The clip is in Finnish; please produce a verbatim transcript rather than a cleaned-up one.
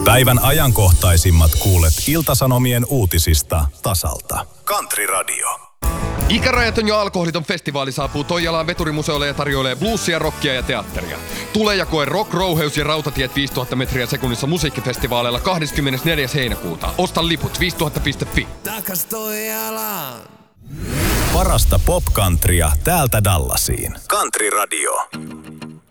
Päivän ajankohtaisimmat kuulet Ilta-Sanomien uutisista tasalta. Country Radio. Ikärajaton ja alkoholiton festivaali saapuu Toijalaan veturimuseolle ja tarjoilee bluesia, rockia ja teatteria. Tule ja koe Rock, Rouheus ja Rautatiet viisituhatta metriä sekunnissa musiikkifestivaaleilla kahdeskymmenesneljäs heinäkuuta. Osta liput viisituhatta piste fi. Takas Toijalaan. Parasta pop-countrya täältä Dallasiin. Country Radio.